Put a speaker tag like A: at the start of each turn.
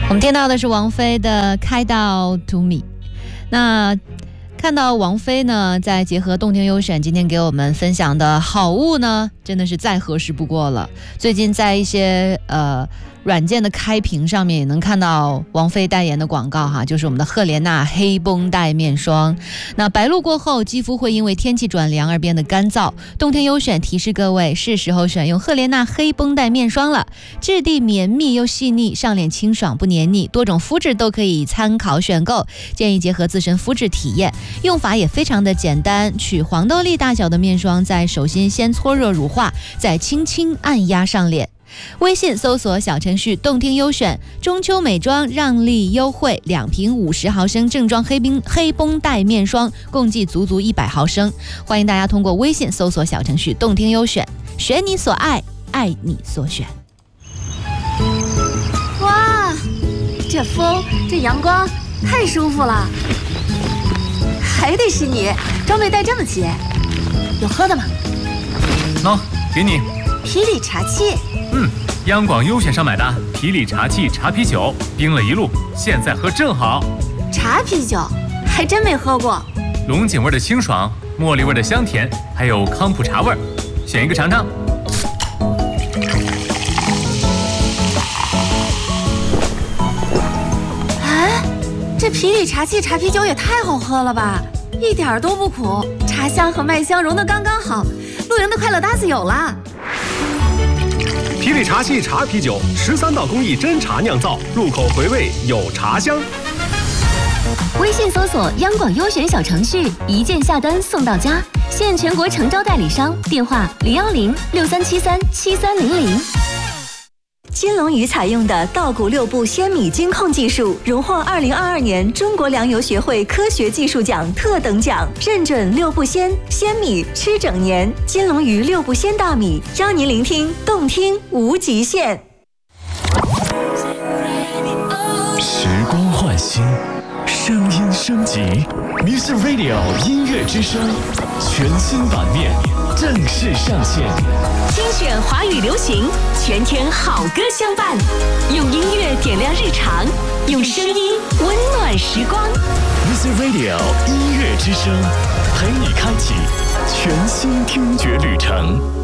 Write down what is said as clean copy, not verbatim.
A: 我们听到的是王菲的《开到 To Me》。那看到王菲呢，再结合动听优选今天给我们分享的好物呢，真的是再合适不过了。最近在一些软件的开屏上面也能看到王菲代言的广告哈，就是我们的赫莲娜黑绷带面霜。那白露过后，肌肤会因为天气转凉而变得干燥。动听优选提示各位，是时候选用赫莲娜黑绷带面霜了，质地绵密又细腻，上脸清爽不黏腻，多种肤质都可以参考选购，建议结合自身肤质体验。用法也非常的简单，取黄豆粒大小的面霜，在手心先搓热乳化，再轻轻按压上脸。微信搜索小程序动听优选，中秋美妆让利优惠，2瓶50毫升正装黑绷带面霜，共计足100毫升。欢迎大家通过微信搜索小程序动听优选，选你所爱，爱你所选。
B: 哇，这风这阳光太舒服了，还得是你，装备带这么齐。有喝的吗？
C: 喏，给你。
B: 啤酒茶气。
C: 央广优选上买的啤酒茶气茶啤酒，冰了一路，现在喝正好。
B: 茶啤酒还真没喝过。
C: 龙井味的清爽，茉莉味的香甜，还有康普茶味，选一个尝尝。
B: 哎，这啤酒茶气茶啤酒也太好喝了吧，一点都不苦，茶香和麦香融得刚刚好，露营的快乐搭子有了。
D: 啤酒茶气茶啤酒，13道工艺真茶酿造，入口回味有茶香。
E: 微信搜索央广优选小程序，一键下单送到家，现全国诚招代理商，电话01063737300。
F: 金龙鱼采用的稻谷6步鲜米精控技术，荣获2022年中国粮油学会科学技术奖特等奖，认准6步鲜米吃整年。金龙鱼6步鲜大米，邀您聆听动听无极限。
G: 时光焕新，声音升级 ，Music Radio 音乐之声全新版面正式上线。
E: 精选华语流行，全天好歌相伴，用音乐点亮日常，用声音温暖时光。
G: Music Radio 音乐之声，陪你开启全新听觉旅程。